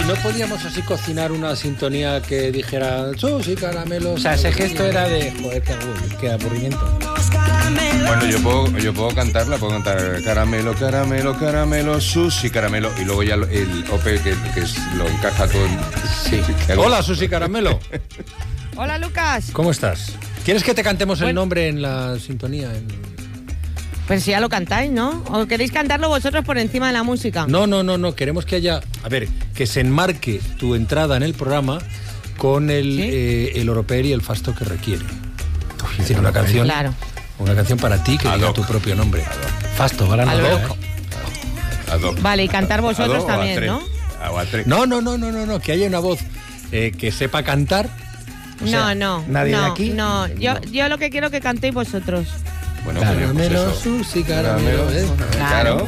no podíamos así cocinar una sintonía que dijera sushi, caramelo. O sea, ese gesto era de, joder, qué aburrimiento. Bueno, yo puedo cantarla, puedo cantar caramelo, caramelo, caramelo, sushi, caramelo, y luego ya el OP que lo encaja todo. Sí. Hola, sushi, caramelo. Hola, Lucas. ¿Cómo estás? ¿Quieres que te cantemos el nombre en la sintonía? Pues si ya lo cantáis, ¿no? ¿O queréis cantarlo vosotros por encima de la música? No. Queremos que haya... A ver, que se enmarque tu entrada en el programa con el oropel y el fasto que requiere. Es decir, una canción... Claro. Una canción para ti que diga tu propio nombre. Fasto, gran loco. Vale, y cantar vosotros también, ¿no? No, que haya una voz que sepa cantar. O sea, nadie de aquí. No, yo lo que quiero es que cantéis vosotros. Bueno, caramelo, pues eso. sushi, caramelo. Claro.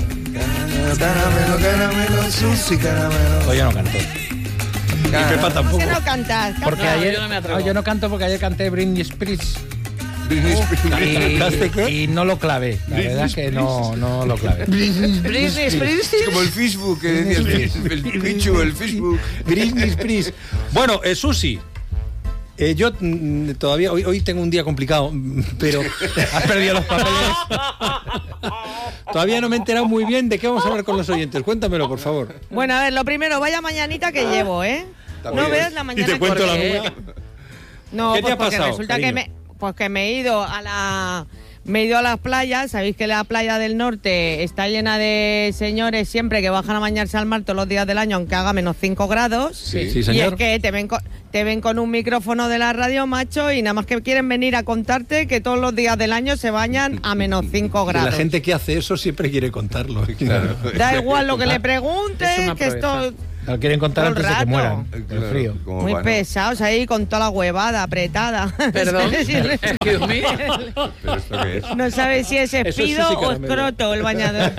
Caramelo, sushi, caramelo. Pues yo no canto. Y Pepa tampoco. ¿Por qué no cantas? Porque ayer yo no canto porque ayer canté Britney Spears. Y no lo clavé. La verdad es que no lo clavé. Britney Spears. Es como el Facebook, que decías, el bicho, el Facebook. Britney Spears. Bueno, Susi. Yo todavía, hoy tengo un día complicado, pero has perdido los papeles. Todavía no me he enterado muy bien de qué vamos a hablar con los oyentes. Cuéntamelo, por favor. Bueno, a ver, lo primero, vaya mañanita que llevo, ¿eh? No veas la mañana. Y te cuento la mía. No, ¿Qué te ha porque pasado, resulta cariño? que me he ido a las playas. Sabéis que la playa del norte está llena de señores siempre que bajan a bañarse al mar todos los días del año, aunque haga menos 5 grados. Sí, Y señor. es que te ven con un micrófono de la radio, macho, y nada más que quieren venir a contarte que todos los días del año se bañan a menos 5 grados. La gente que hace eso siempre quiere contarlo. Claro. Da igual lo que le pregunten, que esto... Lo quieren contar Todo el antes de que rato. mueran. El frío. Muy pesados ahí con toda la huevada apretada. Perdón. ¿Pero esto qué es? No sabes si es espido sí, o caramelo. escroto el bañador.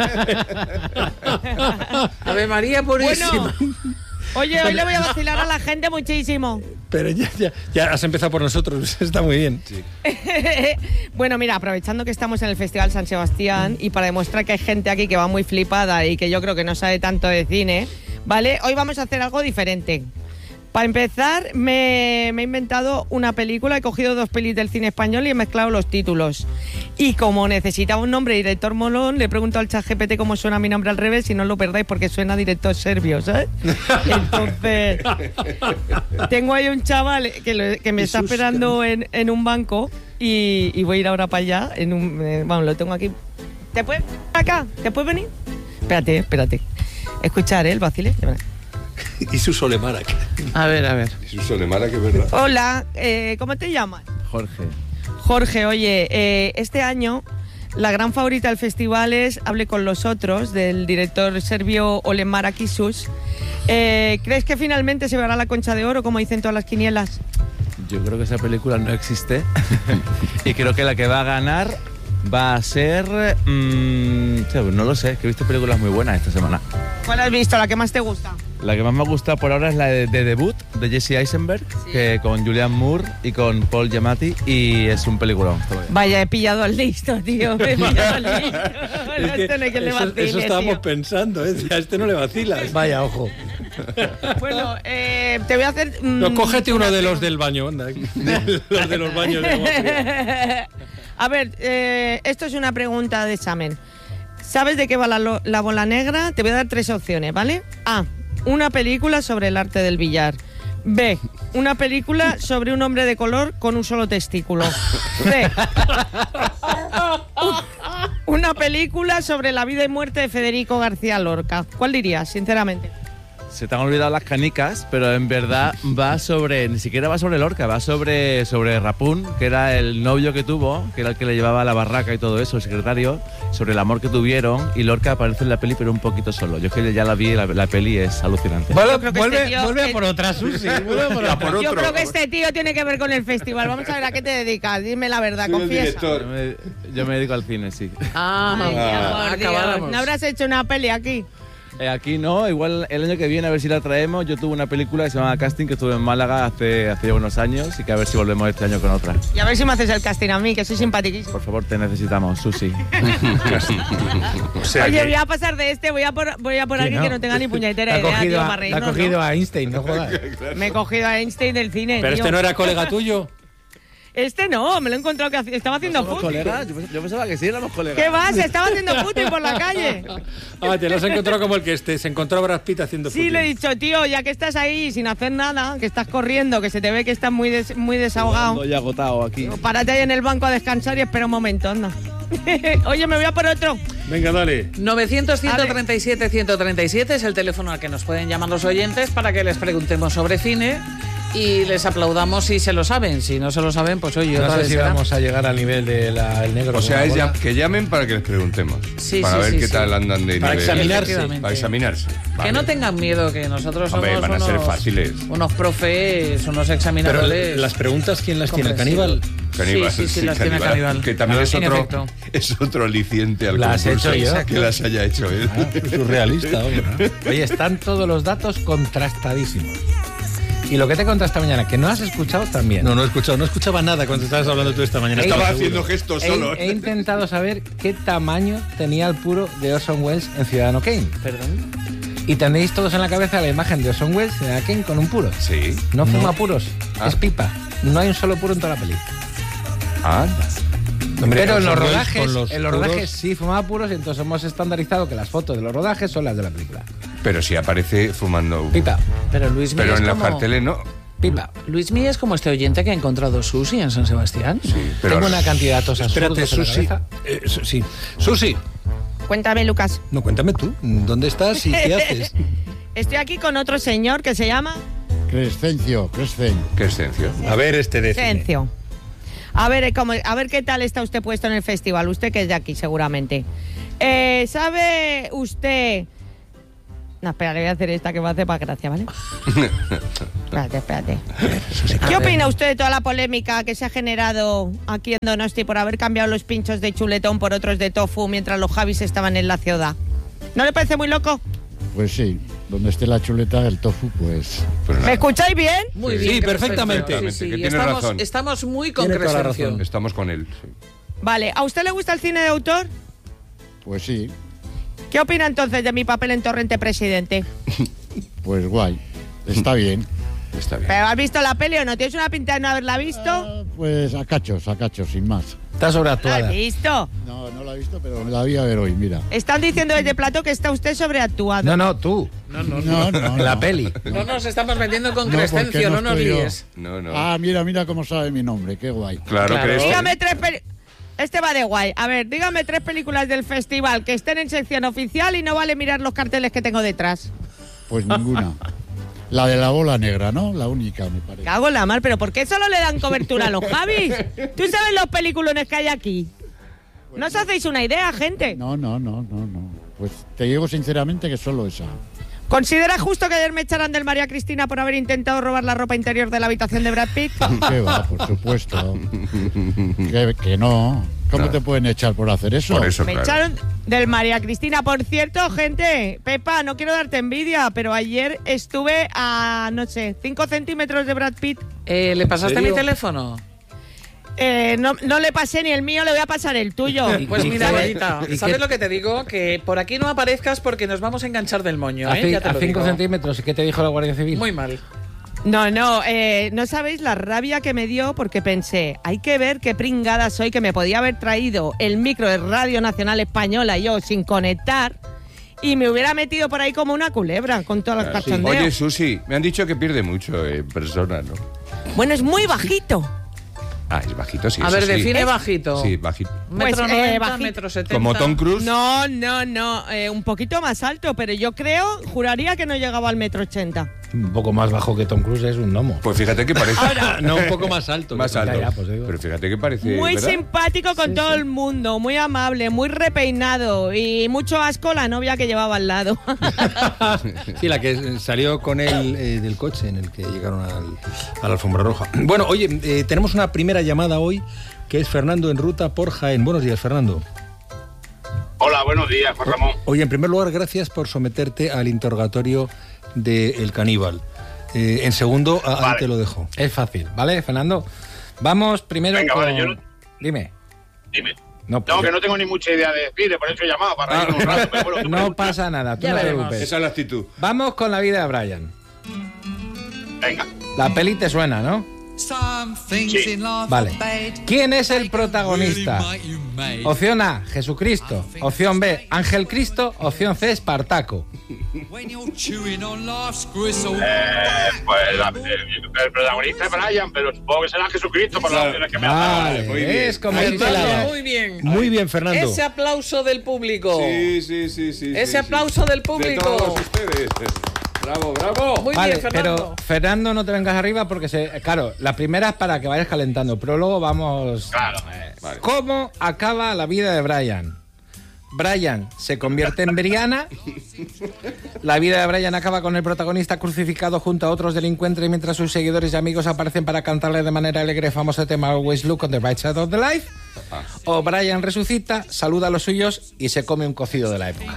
Ave María Purísima. Bueno, oye, hoy le voy a vacilar a la gente muchísimo. Pero ya has empezado por nosotros, está muy bien. Sí. Bueno, mira, aprovechando que estamos en el Festival San Sebastián y para demostrar que hay gente aquí que va muy flipada y que yo creo que no sabe tanto de cine, ¿vale? Hoy vamos a hacer algo diferente. Para empezar, me he inventado una película, he cogido 2 pelis del cine español y he mezclado los títulos. Y como necesitaba un nombre de director molón, le he preguntado al ChatGPT cómo suena mi nombre al revés, y no lo perdáis porque suena director serbio, ¿sabes? Entonces, tengo ahí un chaval que me está esperando en un banco y voy a ir ahora para allá. Vamos, lo tengo aquí. ¿Te puedes venir acá? ¿Te puedes venir? Espérate. Escuchar, el vacile. Y su Solemara. A ver. Es un Solemara, que es verdad. Hola, ¿cómo te llamas? Jorge, oye, este año la gran favorita del festival es Hable con los otros, del director serbio Olemar Akisus. ¿Crees que finalmente se verá la Concha de Oro, como dicen todas las quinielas? Yo creo que esa película no existe y creo que la que va a ganar va a ser... no lo sé, que he visto películas muy buenas esta semana. ¿Cuál has visto? ¿La que más te gusta? La que más me gusta por ahora es la de Debut, de Jesse Eisenberg, que con Julianne Moore y con Paul Giamatti, y es un peliculón. Vaya, he pillado al listo, tío. He pillado al listo. Este no hay que le vacile, eso estábamos tío. pensando, ¿eh? A este no le vacilas. Vaya, ojo. Bueno, te voy a hacer... No, cógete uno de los del baño, anda. Los de los baños de agua fría. A ver, esto es una pregunta de examen. ¿Sabes de qué va la bola negra? Te voy a dar 3 opciones, ¿vale? A, una película sobre el arte del billar. B, una película sobre un hombre de color con un solo testículo. C, una película sobre la vida y muerte de Federico García Lorca. ¿Cuál dirías, sinceramente? Se te han olvidado las canicas, pero en verdad ni siquiera va sobre Lorca, va sobre Rapún, que era el novio que tuvo, que era el que le llevaba a la barraca y todo eso, el secretario, sobre el amor que tuvieron, y Lorca aparece en la peli pero un poquito solo. Yo es que ya la vi, la peli es alucinante. Yo creo que este tío- Vuelve a por otra, Susi. Vuelve a por otra. por Yo otro. creo que este tío tiene que ver con el festival. Vamos a ver a qué te dedicas. Dime la verdad, Soy el confiesa. director. Yo me dedico al cine, sí. Ay, mi amor, acabáramos. Dios. ¿No habrás hecho una peli aquí? Aquí no, igual el año que viene a ver si la traemos. Yo tuve una película que se llama Casting, que estuve en Málaga hace ya unos años, y que a ver si volvemos este año con otra. Y a ver si me haces el casting a mí, que soy simpaticísimo. Por favor, te necesitamos, Susi. O sea, Oye, que- voy a pasar de este, voy a por alguien que no tenga ni puñetera idea, tío, para La ha reírnos, cogido ¿no? a Einstein, no jodas. Me he cogido a Einstein del cine, Pero tío. este no era colega tuyo. Este no, me lo he encontrado que estaba haciendo ¿Somos footing. colegas? Yo pensaba que sí, éramos colegas. ¿Qué vas? Estaba haciendo footing por la calle. Ah, te lo has encontrado como el que se encontró a Brad Pitt haciendo Sí, footing. le he dicho, tío, ya que estás ahí sin hacer nada, que estás corriendo, que se te ve que estás muy desahogado, Estoy agotado aquí. párate ahí en el banco a descansar y espera un momento, anda. Oye, me voy a por otro. Venga, dale. 900-137-137 es el teléfono al que nos pueden llamar los oyentes para que les preguntemos sobre cine y les aplaudamos si se lo saben. Si no se lo saben, pues oye, No otra sé vez si será. vamos a llegar al nivel del negro. O sea, con es una bola. que llamen para que les preguntemos. Sí, para sí, ver sí, qué sí. tal andan de Para nivel. examinarse. Efectivamente. Para examinarse. Que Vale. no tengan miedo, que nosotros somos Hombre, van a ser unos, fáciles. unos profes, unos Pero examinadores. las preguntas, ¿quién las tiene? ¿El caníbal? Caníbal, Sí, las tiene Caníbal. Que también es En otro, efecto. es otro aliciente al Las he concurso. hecho yo. Que las haya hecho él. Surrealista, oye. Oye, están todos los datos contrastadísimos. Y lo que te he contado esta mañana, que no has escuchado también. No he escuchado, no escuchaba nada cuando estabas hablando tú esta mañana. Estaba Estaba haciendo seguro. gestos solo. He intentado saber qué tamaño tenía el puro de Orson Welles en Ciudadano Kane. Perdón. Y tendréis todos en la cabeza la imagen de Orson Welles, Ciudadano Kane, con un puro. Sí. No fuma puros, Ah. es pipa. No hay un solo puro en toda la peli. Anda. Hombre, Pero en los Orson Welles rodajes, con los en los puros- rodajes sí fumaba puros, y entonces hemos estandarizado que las fotos de los rodajes son las de la película. Pero si aparece fumando. Pipa, Pero Luismi Pero es en los como... carteles no. pipa. Luismi es como este oyente que ha encontrado Susi en San Sebastián. Sí, pero Tengo una cantidad de datos Espérate, absurdos en Susi. la cabeza. Sí. Susi. Cuéntame, Lucas. No, cuéntame tú. ¿Dónde estás y qué haces? Estoy aquí con otro señor que se llama Crescencio. ¿Qué extensión? A ver, este de cine. Cencio. A ver qué tal está usted puesto en el festival, usted que es de aquí seguramente. ¿Sabe usted? No, espera, le voy a hacer esta que me hace para gracia, ¿vale? Espérate. ¿Qué opina usted de toda la polémica que se ha generado aquí en Donosti por haber cambiado los pinchos de chuletón por otros de tofu mientras los Javis estaban en la ciudad? ¿No le parece muy loco? Pues sí, donde esté la chuleta, el tofu, pues... Pues ¿Me nada. escucháis bien? Muy Sí, bien. perfectamente. Crescencio. Sí, Que sí. tiene razón. Estamos muy con Tiene toda la Crescencio. razón. Estamos con él. Sí. Vale, ¿a usted le gusta el cine de autor? Pues sí, ¿Qué opina entonces de mi papel en Torrente Presidente? pues guay. Está bien. Está bien. ¿Pero has visto la peli o no? ¿Tienes una pinta de no haberla visto? Pues a cachos, sin más. Está ¿La sobreactuada. has visto? No, no la he visto, pero la voy a ver hoy, mira. Están diciendo desde plato que está usted sobreactuado. No, tú. No, La peli. No nos estamos metiendo con No, Crescencio, porque no no nos estoy yo. líes. No, no. Ah, mira cómo sabe mi nombre, qué guay. Claro, Claro. que eres. Dígame Este va de guay. A ver, dígame 3 películas del festival que estén en sección oficial y no vale mirar los carteles que tengo detrás. Pues ninguna. La de la bola negra, ¿no? La única, me parece. Cago en la mar, pero ¿por qué solo le dan cobertura a los Javis? ¿Tú sabes los peliculones que hay aquí? ¿No os hacéis una idea, gente? No. Pues te digo sinceramente que solo esa. ¿Considera justo que ayer me echaran del María Cristina por haber intentado robar la ropa interior de la habitación de Brad Pitt? ¿Qué va? Por supuesto. Que no. ¿Cómo te pueden echar por hacer eso? Por eso, Me claro. echaron del María Cristina. Por cierto, gente, Pepa, no quiero darte envidia, pero ayer estuve a, no sé, 5 centímetros de Brad Pitt. ¿Le pasaste ¿En mi serio? teléfono? No le pasé ni el mío, le voy a pasar el tuyo. Pues mira, ¿sabes? bonita, ¿Y ¿sabes qué? lo que te digo? Que por aquí no aparezcas porque nos vamos a enganchar del moño, A ¿eh? Ya te lo 5 digo. centímetros. ¿Y qué te dijo la Guardia Civil? Muy mal. No sabéis la rabia que me dio porque pensé, hay que ver qué pringada soy, que me podía haber traído el micro de Radio Nacional Española yo sin conectar y me hubiera metido por ahí como una culebra con todos los cachondeos. Oye, Susi, me han dicho que pierde mucho en persona, ¿no? Bueno, es muy bajito. Ah, es bajito, sí. A eso ver, sí. define bajito. Sí, bajito. Metro Pues, 90, bajito. metro 70. Como Tom Cruise. No, un poquito más alto, pero yo juraría que no llegaba al 1,80 m. Un poco más bajo que Tom Cruise, es un gnomo. Pues fíjate que parece. No, un poco más alto. Más alto. Ya, pues digo. Pero fíjate que parece. Muy ¿verdad? simpático con todo el mundo, muy amable, muy repeinado y mucho asco la novia que llevaba al lado. Sí, la que salió con él del coche en el que llegaron a la alfombra roja. Bueno, oye, tenemos una primera llamada hoy que es Fernando en ruta por Jaén. Buenos días, Fernando. Hola, buenos días, Juan Ramón. Oye, en primer lugar, gracias por someterte al interrogatorio del caníbal. En segundo, ahí te lo dejo. Es fácil, ¿vale, Fernando? Vamos primero Venga, con... vale, yo no... Dime. No, que no tengo ni mucha idea de decir, por eso he llamado, para reírme un rato. Pero bueno, No pasa nada, tú no te preocupes. Esa es la actitud. Vamos con la vida de Brian. Venga. La peli te suena, ¿no? Sí. Vale. ¿Quién es el protagonista? Opción A, Jesucristo. Opción B, Ángel Cristo. Opción C, Espartaco. Pues el protagonista es Brian, pero supongo que será Jesucristo por las opciones que me ha dado. Vale, es como si te la da. Muy bien. Muy bien, Fernando. Ese aplauso del público. Sí. Ese aplauso del público. De todos ustedes. Bravo. Muy Vale, bien, Fernando. pero Fernando, no te vengas arriba porque claro, la primera es para que vayas calentando, pero luego vamos. Claro. Vale. ¿Cómo acaba la vida de Brian? Brian se convierte en Brianna. La vida de Brian acaba con el protagonista crucificado junto a otros delincuentes mientras sus seguidores y amigos aparecen para cantarle de manera alegre el famoso tema Always Look on the Bright Side of the Life. O Brian resucita, saluda a los suyos y se come un cocido de la época.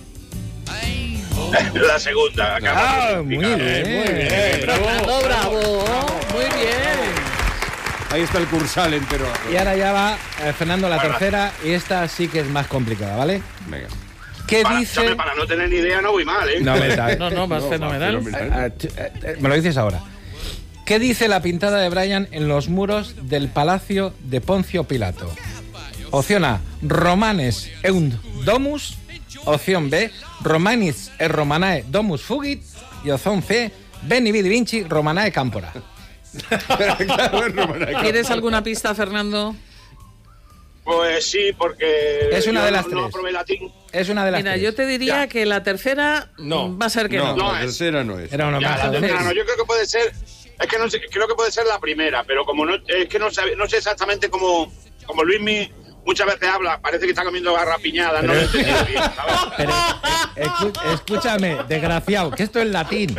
La segunda. Muy bien. Bravo. Muy bien. Ahí está el cursal entero. Y ahora ya va Fernando la tercera y esta sí que es más complicada, ¿vale? Venga. ¿Qué dice? Para no tener ni idea no voy mal, ¿eh? No, vas fenomenal. Me lo dices ahora. ¿Qué dice la pintada de Brian en los muros del palacio de Poncio Pilato? Opción A, Romanes eunt domus. Opción B, Romanis et Romanae domus fugit. Y opción C, Veni vidi vinci Romanae campora. ¿Quieres alguna pista, Fernando? Pues sí, porque es una de las no tres. aprobé latín. Es una de las Mira, tres. yo te diría que la tercera va a ser que no. La tercera no es. Era una Ya, mala. la tercera no, yo creo que puede ser. Es que no sé, creo que puede ser la primera, pero como no, es que no sé exactamente cómo Luismi muchas veces habla, parece que está comiendo garrapiñadas, no lo he entendido bien, ¿sabes? Pero, escúchame, desgraciado, que esto es latín.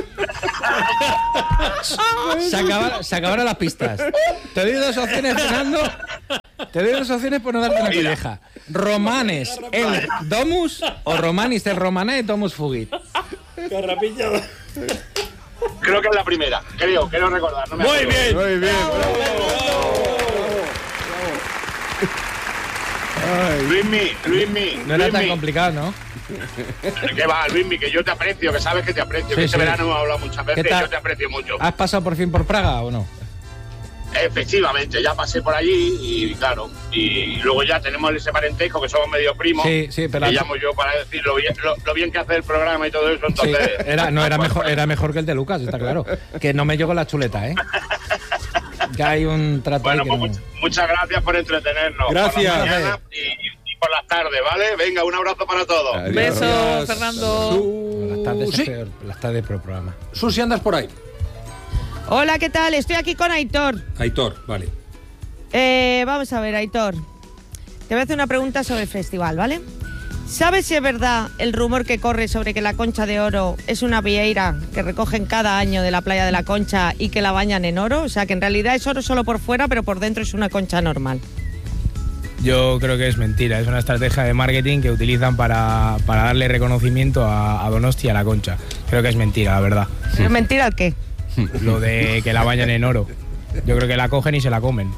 Se acabaron las pistas. Te doy dos opciones, Fernando. Te doy dos opciones por no darte una colleja. Romanes el domus o Romanis el Romanae domus fugit. Garrapiñada. Creo que es la primera, creo recordar. No me acuerdo. Muy bien. Luismi. No era tan complicado, ¿no? ¿Qué va, Luismi? Que yo te aprecio, que sabes que te aprecio, que este verano hemos hablado muchas veces, yo te aprecio mucho. ¿Has pasado por fin por Praga o no? Efectivamente, ya pasé por allí y claro, y luego ya tenemos ese parentesco que somos medio primos. Sí, pero que llamo yo para decir lo bien que hace el programa y todo eso, entonces... Sí, era mejor que el de Lucas, está claro. Que no me llegó la chuleta, ¿eh? Ya hay un trato. Bueno, ahí pues muchas gracias por entretenernos. Gracias. Por la mañana y por las tardes, ¿vale? Venga, un abrazo para todos. Adiós. Besos, Fernando. Las tardes por programa. Susi, andas por ahí. Hola, ¿qué tal? Estoy aquí con Aitor. Aitor, vale. Vamos a ver, Aitor. Te voy a hacer una pregunta sobre el festival, ¿vale? ¿Sabes si es verdad el rumor que corre sobre que la Concha de Oro es una vieira que recogen cada año de la playa de la Concha y que la bañan en oro? O sea, que en realidad es oro solo por fuera, pero por dentro es una concha normal. Yo creo que es mentira, es una estrategia de marketing que utilizan para darle reconocimiento a Donosti y a la Concha. Creo que es mentira, la verdad. ¿Es mentira el qué? Lo de que la bañan en oro. Yo creo que la cogen y se la comen.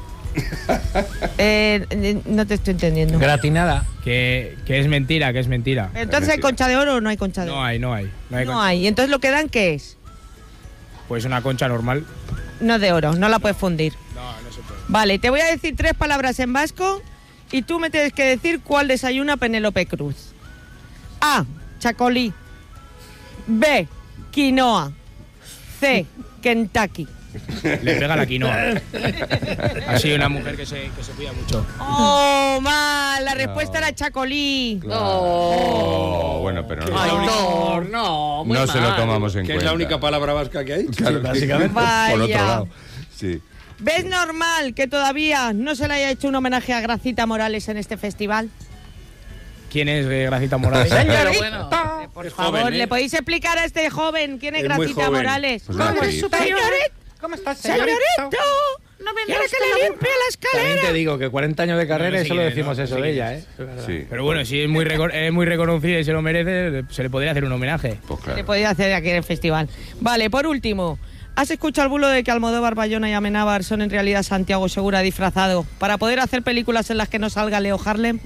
No te estoy entendiendo. Gratinada. Que es mentira, que es mentira. ¿Entonces hay Concha de Oro o no hay Concha de Oro? No hay. No hay. ¿Y entonces lo que dan qué es? Pues una concha normal. No de oro, no la puedes fundir. No se puede. Vale, te voy a decir 3 palabras en vasco y tú me tienes que decir cuál desayuna Penélope Cruz. A, chacolí. B, quinoa. C, Kentucky. Le pega la quinoa. Así una mujer que se cuida mucho. ¡Oh, mal! La respuesta era chacolí. Bueno, pero no. Aitor, no, muy No mal. se lo tomamos en Que cuenta. es la única palabra vasca que hay. Claro, básicamente. Vaya. Por otro lado. Sí. ¿Ves normal que todavía no se le haya hecho un homenaje a Gracita Morales en este festival? ¿Quién es Gracita Morales? Pero bueno. Por Es favor, joven, ¿eh? ¿le podéis explicar a este joven quién es Es muy Gracita joven. Morales? Pues ¿Cómo nada, es sí. superior? ¿Cómo estás, ¡Señorito! no me ¡Quiere que le limpie la También escalera! te digo que 40 años de carrera No sé y solo quién es, decimos no eso sé de quién ella, es. Sí. Pero bueno, si es muy reconocida y se lo merece, se le podría hacer un homenaje. Pues Se claro. podía hacer aquí en el festival. Vale, por último, ¿has escuchado el bulo de que Almodóvar, Bayona y Amenábar son en realidad Santiago Segura disfrazado para poder hacer películas en las que no salga Leo Harlem?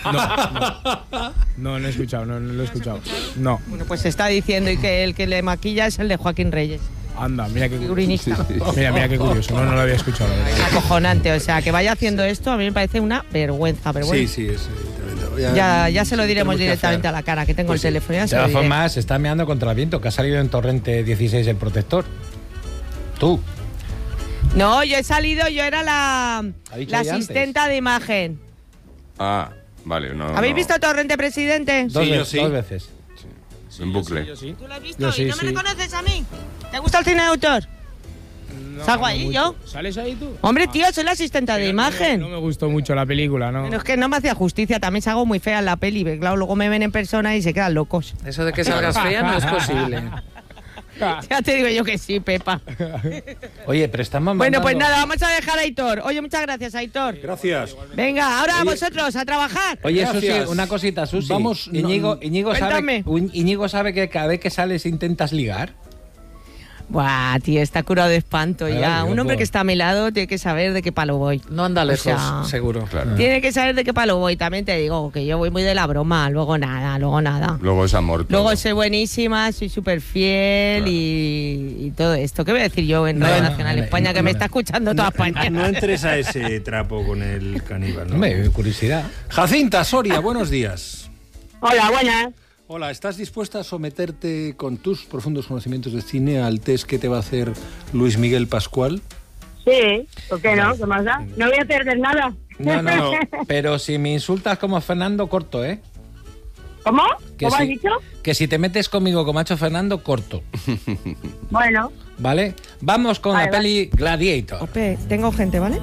No he escuchado, no lo he escuchado. No, Bueno, pues se está diciendo y que el que le maquilla es el de Joaquín Reyes, anda, mira qué curioso. figurinista. Mira qué curioso, no lo había escuchado, la verdad. Acojonante, o sea, que vaya haciendo esto a mí me parece una vergüenza, pero bueno. Sí, es tremendo. Ya se lo diremos tenemos que directamente hacer. a la cara, que tengo el teléfono. Ya De se lo todas diré. formas, se está meando contra el viento, que ha salido en Torrente 16 el protector. Tú. No, yo he salido, yo era la Ha dicho la ella antes. asistenta de imagen. Ah, vale. No, ¿Habéis no. visto Torrente, presidente? Dos, yo sí. dos veces. En bucle. ¿Tú lo has visto? Yo ¿Y sí, no me sí. reconoces a mí? ¿Te gusta el cine de autor? ¿Salgo ahí yo? ¿Sales ahí tú? Hombre, tío, soy la asistenta de imagen. No me gustó mucho la película, ¿no? Pero es que no me hacía justicia, también salgo muy fea en la peli, pero claro, luego me ven en persona y se quedan locos. Eso de que salgas fea no es posible. Ya te digo yo que sí, Pepa. Oye, pero estamos Bueno, mandando- pues nada, vamos a dejar a Aitor. Oye, muchas gracias, Aitor. Gracias. Venga, ahora vosotros, a trabajar. Oye, Susi, Gracias. una cosita, Susi. Vamos, no- Íñigo sabe que cada vez que sales intentas ligar. Buah, tío, está curado de espanto Ay, ya. Un guapo. hombre que está a mi lado tiene que saber de qué palo voy. No anda lejos, sea, seguro. Claro. Tiene que saber de qué palo voy. También te digo que yo voy muy de la broma, luego nada. Luego es amor. todo. Luego soy buenísima, soy súper fiel Claro. y todo esto. ¿Qué voy a decir yo en Radio Nacional España, que me está escuchando toda España? No entres a ese trapo con el caníbal, ¿no? Hombre, curiosidad. Jacinta Soria, buenos días. Hola, buenas. Hola, ¿estás dispuesta a someterte con tus profundos conocimientos de cine al test que te va a hacer Luis Miguel Pascual? Sí, ¿por qué no? ¿Qué más da? No voy a perder nada. No, pero si me insultas como Fernando, corto, ¿eh? ¿Cómo? Que ¿Cómo si- has dicho? Que si te metes conmigo como ha hecho Fernando, corto. Bueno, ¿Vale? Vamos con Vale, la peli Gladiator. Ope, tengo gente, ¿vale?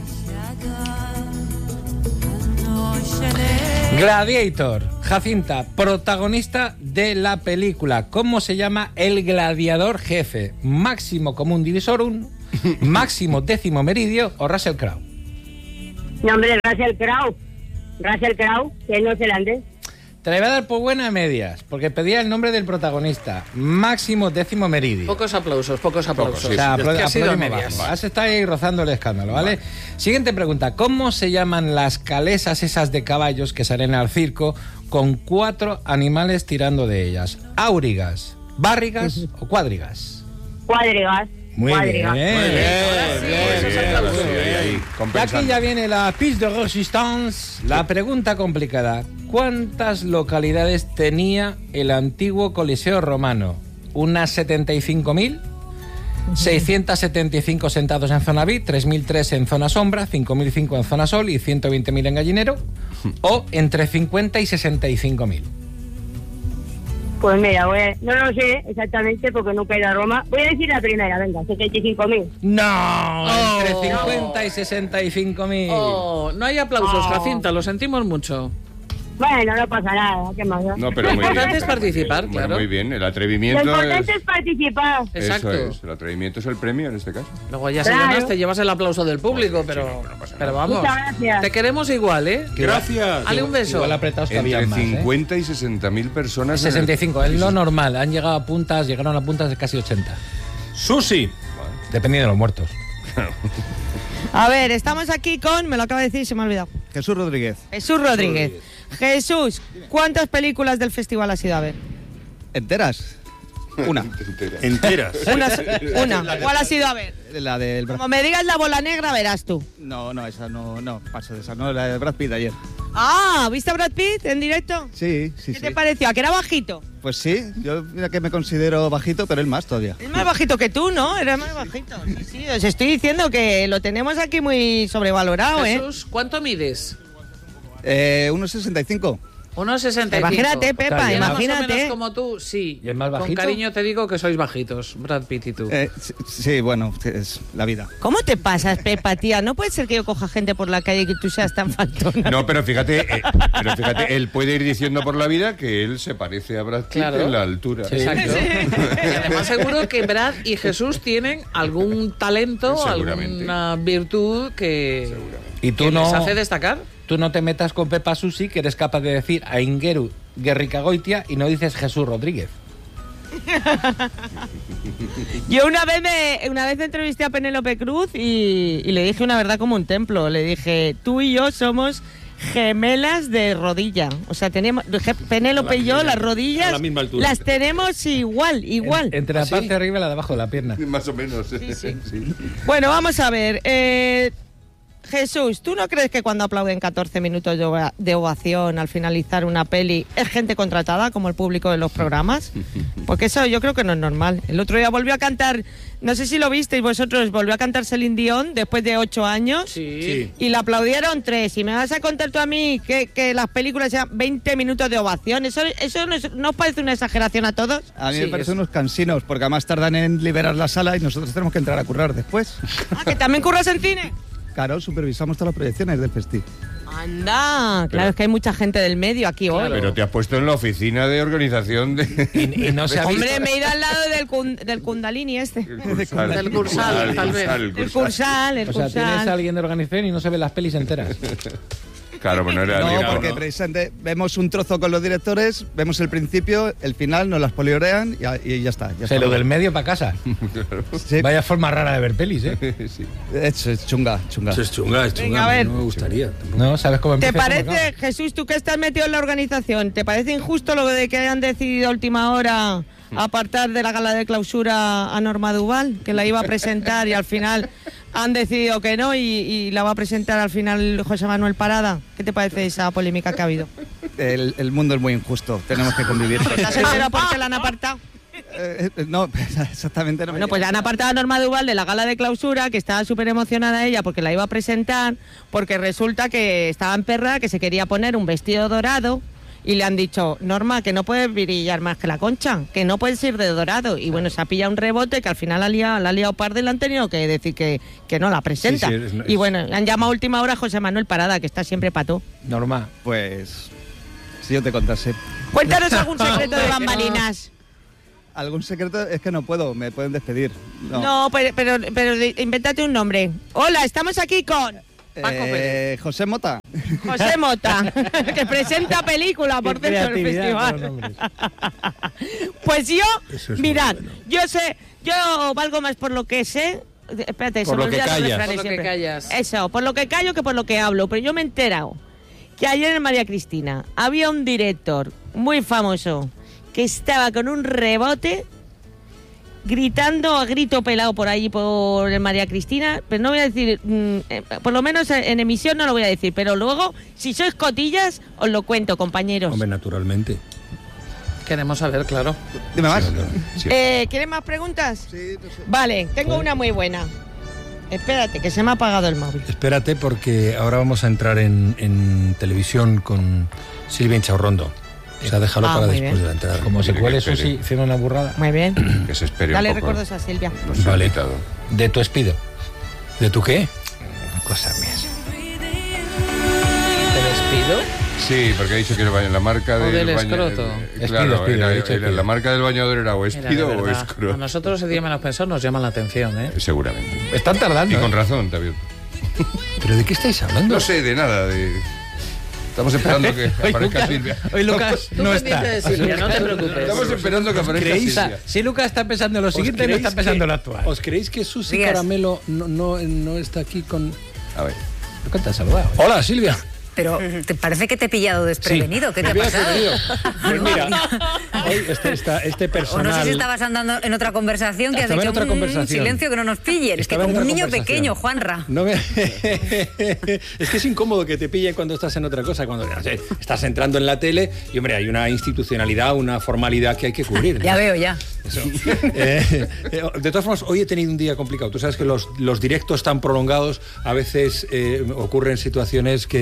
Gladiator, Jacinta, protagonista de la película. ¿Cómo se llama el gladiador jefe? ¿Máximo común divisorum? ¿Máximo décimo meridio o Russell Crowe? no, hombre, Russell Crowe. Russell Crowe, que es neozelandés. Te la voy a dar por buena a medias, porque pedía el nombre del protagonista. Máximo décimo meridio. Pocos aplausos, pocos aplausos. sí. O sea, Que ha sido aplaudimos medias. bajo. Has estado ahí rozando el escándalo, ¿vale? Siguiente pregunta. ¿Cómo se llaman las calesas esas de caballos que salen al circo con 4 animales tirando de ellas? ¿Áurigas, bárrigas o cuádrigas? Cuadrigas. Muy Cuadrigas. bien. Ahí, Y compensando. aquí ya viene la piste de resistance, la pregunta complicada. ¿Cuántas localidades tenía el antiguo Coliseo Romano? ¿Unas 75.000? 675 sentados en zona VIP, 3.003 en zona sombra, 5.005 en zona sol y 120.000 en gallinero, o entre 50 y 65.000. Pues mira, no lo sé exactamente porque nunca he ido a Roma. Voy a decir la primera, venga, 75.000. No, entre 50 y 65.000. Oh, no hay aplausos, Oh. Jacinta, lo sentimos mucho. Bueno, no pasa nada, ¿qué más da? No, pero Lo muy bien. importante es participar, Bueno, claro. muy bien. El Lo atrevimiento importante es... es participar. Exacto. Eso es. El atrevimiento es el premio en este caso. Luego ya si Claro. ganas te llevas el aplauso del público, pero, no pasa nada. pero vamos. Muchas gracias. Te queremos igual, ¿eh? Gracias. Dale un beso. Igual apretados que había Entre más, 50 y 60.000 personas. en el- 65, es lo normal. Han llegado a puntas, llegaron a puntas de casi 80. Susi. Dependiendo de los muertos. A ver, estamos aquí con, me lo acaba de decir y se me ha olvidado. Jesús Rodríguez. Jesús Rodríguez. Jesús, ¿cuántas películas del festival has ido a ver? ¿Enteras? Una. Enteras. Una. ¿Cuál has ido a ver? La del Brad Como me digas la bola negra, verás tú. No, esa no, paso de esa. No, la de Brad Pitt ayer. Ah, ¿viste a Brad Pitt en directo? Sí. ¿Qué te pareció? ¿A que era bajito? Pues sí, yo mira que me considero bajito, pero él más todavía. Es más bajito que tú, ¿no? Eres más bajito. Sí, sí, os estoy diciendo que lo tenemos aquí muy sobrevalorado, ¿eh? Jesús, ¿cuánto mides? 1,65. 1,65. Imagínate, Pepa, Total, Más o imagínate. menos como tú, sí. ¿Y es más Con bajito? cariño te digo que sois bajitos, Brad Pitt y tú. Sí, bueno, es la vida. ¿Cómo te pasas, Pepa, tía? No puede ser que yo coja gente por la calle y que tú seas tan faltona. No, pero fíjate, él puede ir diciendo por la vida que él se parece a Brad Pitt Claro. en la altura. Exacto. Y además seguro que Brad y Jesús tienen algún talento, Seguramente. alguna virtud que, Y tú que no, les hace destacar. tú no te metas con Pepa Susi, que eres capaz de decir a Ingeru Guerricagoitia y no dices Jesús Rodríguez. Yo una vez entrevisté a Penélope Cruz y le dije una verdad como un templo. Le dije, tú y yo somos gemelas de rodilla. O sea, tenemos Penélope y yo las rodillas a la misma altura. las tenemos igual. Entre la ¿Ah, sí? parte de arriba y la de abajo de la pierna. Más o menos. Sí. Bueno, vamos a ver. Jesús, ¿tú no crees que cuando aplauden 14 minutos de ovación al finalizar una peli es gente contratada como el público de los programas? Porque eso yo creo que no es normal. El otro día volvió a cantar, no sé si lo visteis vosotros, volvió a cantar Celine Dion después de 8 años Sí. y la aplaudieron 3. Y me vas a contar tú a mí que las películas sean 20 minutos de ovación. ¿Eso no os parece una exageración a todos? A mí Sí, me parecen es- unos cansinos, porque además tardan en liberar la sala y nosotros tenemos que entrar a currar después. Ah, ¿que también curras en cine? Claro, supervisamos todas las proyecciones del festival. Anda, claro, es que hay mucha gente del medio aquí hoy. Pero te has puesto en la oficina de organización de... Y no se ha visto. Hombre, me he ido al lado del Kundalini este. El Cursal. Del Cursal, tal vez. El Cursal, el O sea, tienes a Cursal. alguien de organización y no se ven las pelis enteras. Claro, pues no era No, digamos, porque ¿no? precisamente vemos un trozo con los directores, vemos el principio, el final, nos las poliorean y ya está. Ya O sea, está. lo del medio para casa. Sí, Vaya forma rara de ver pelis, ¿eh? Sí. es chunga. Eso es chunga, Venga, a ver. No me gustaría. tampoco. No, ¿sabes cómo ¿Te empieza y cómo parece, acaba? Jesús, tú que estás metido en la organización, ¿te parece injusto lo de que hayan decidido a última hora apartar de la gala de clausura a Norma Duval, que la iba a presentar y al final han decidido que no y la va a presentar al final José Manuel Parada? ¿Qué te parece esa polémica que ha habido? El mundo es muy injusto, tenemos que convivir. ¿Estás entero por qué la han apartado? No, exactamente no. Bueno, pues le han apartado a Norma Duval de la gala de clausura, que estaba súper emocionada ella porque la iba a presentar, porque resulta que estaba en perra, que se quería poner un vestido dorado y le han dicho, Norma, que no puedes brillar más que la Concha, que no puedes ir de dorado. Y bueno, se ha pillado un rebote que al final la ha liado parda y le han tenido que decir que no la presenta. Sí, sí, y bueno, le han llamado a última hora a José Manuel Parada, que está siempre pató. Norma. Pues, si yo te contase. Cuéntanos algún secreto de bambalinas. Algún secreto es que no puedo, me pueden despedir. No, pero invéntate un nombre. Hola, estamos aquí con José Mota. José Mota, que presenta película, por Qué dentro del creatividad festival. con los nombres. Pues Eso es mirad, muy bueno. yo valgo más por lo que sé. Espérate, Por se me lo que olvidan los callas. refranes Por lo que siempre. callas. Eso, por lo que callo que por lo que hablo. Pero yo me he enterado que ayer en María Cristina había un director muy famoso que estaba con un rebote gritando a grito pelado por ahí por el María Cristina, pero no voy a decir, por lo menos en emisión no lo voy a decir, pero luego, si sois cotillas, os lo cuento, compañeros. Hombre, naturalmente. Queremos saber, claro. Dime más. Sí. ¿Quieren más preguntas? Sí, no sé. Vale, tengo una muy buena. Espérate, que se me ha apagado el móvil. Espérate porque ahora vamos a entrar en televisión con Silvia Inchaurrondo. O sea, déjalo para muy después bien. de la entrada. Como se Tiene cuele que eso esperar. sí, haciendo una burrada. Muy bien. Que se espere Dale un poco. recuerdos a Silvia. Nos ha Vale. invitado. De tu espido. ¿De tu qué? Cosas mías. ¿Te despido? Sí, porque ha dicho que la marca O del del baño... escroto. Claro, Espido, he dicho era que- la marca del bañador era o Mira, de espido o verdad, escroto. a nosotros ese día menos pensado nos llama la atención, ¿eh? Seguramente. Están tardando. Y con ¿eh? razón también. ¿Pero de qué estáis hablando? No sé de nada. Estamos esperando que Hoy aparezca Lucas- Silvia. Hoy Lucas Tú no pendiente está. de Silvia, no te preocupes. Estamos esperando que aparezca creéis? Silvia. Si Lucas está pensando en lo siguiente, no está pensando en lo actual. ¿Os creéis que Susi Digas. Caramelo no está aquí con...? A ver. Lucas te ha saludado. Hola, Silvia. Pero ¿te parece que te he pillado desprevenido? ¿Qué te ha Me había pasado? sorprendido. Pues mira, hoy este O personal... no sé si estabas andando en otra conversación que has Estaba en dicho otra conversación. silencio que no nos pillen. Es que Estaba en como un otra niño conversación. pequeño, Juanra. No me... Es que es incómodo que te pillen cuando estás en otra cosa, cuando no sé, estás entrando en la tele y, hombre, hay una institucionalidad, una formalidad que hay que cubrir. Ya veo, ya. Eso. De todas formas, hoy he tenido un día complicado. Tú sabes que los directos tan prolongados a veces ocurren situaciones que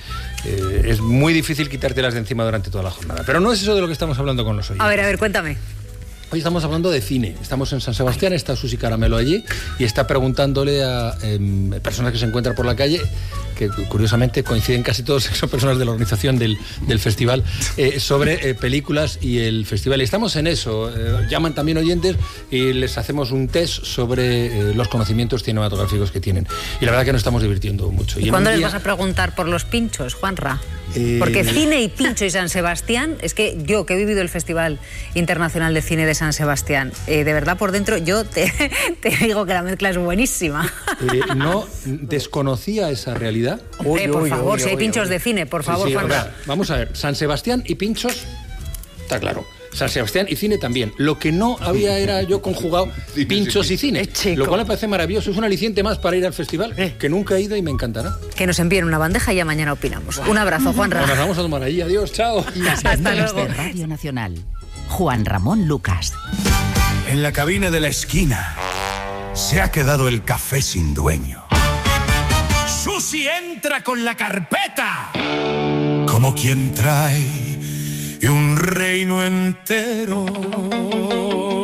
es muy difícil quitártelas de encima durante toda la jornada. Pero no es eso de lo que estamos hablando con los oyentes. A ver, cuéntame. Hoy estamos hablando de cine. Estamos en San Sebastián, está Susi Caramelo allí y está preguntándole a personas que se encuentran por la calle, que curiosamente coinciden casi todos, son personas de la organización del festival, sobre películas y el festival. Y estamos en eso. Llaman también oyentes y les hacemos un test sobre los conocimientos cinematográficos que tienen. Y la verdad que nos estamos divirtiendo mucho. ¿Y cuándo les vas a preguntar por los pinchos, Juanra? Porque cine y pincho y San Sebastián, es que yo que he vivido el Festival Internacional de Cine de San Sebastián, de verdad por dentro yo te digo que la mezcla es buenísima. No desconocía esa realidad. Por favor, si hay pinchos de cine, por favor, sí, Juanra. Vamos a ver, San Sebastián y pinchos, está claro. San Sebastián y cine también. Lo que no había era yo conjugado pinchos y cine. Lo cual me parece maravilloso. Es un aliciente más para ir al festival, que nunca he ido y me encantará. Que nos envíen una bandeja y ya mañana opinamos. Un abrazo, Juanra. Nos vamos a tomar allí. Adiós, chao. Hasta luego. De Radio Nacional. Juan Ramón Lucas. En la cabina de la esquina se ha quedado el café sin dueño. Susi entra con la carpeta como quien trae un reino entero.